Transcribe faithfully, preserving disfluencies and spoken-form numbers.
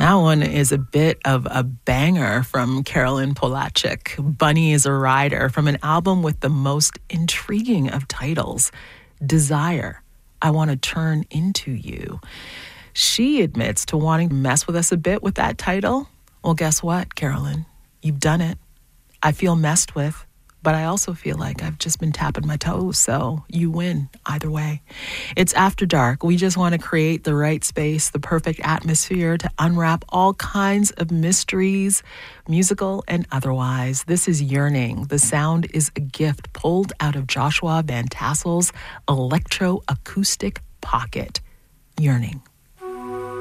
That one is a bit of a banger from Carolyn Polachek. Bunny is a Rider, from an album with the most intriguing of titles, Desire, I Want to Turn Into You. She admits to wanting to mess with us a bit with that title. Well, guess what, Carolyn? You've done it. I feel messed with, but I also feel like I've just been tapping my toes, so you win either way. It's After Dark. We just want to create the right space, the perfect atmosphere to unwrap all kinds of mysteries, musical and otherwise. This is Yearning. The sound is a gift pulled out of Joshua Van Tassel's electroacoustic pocket. Yearning.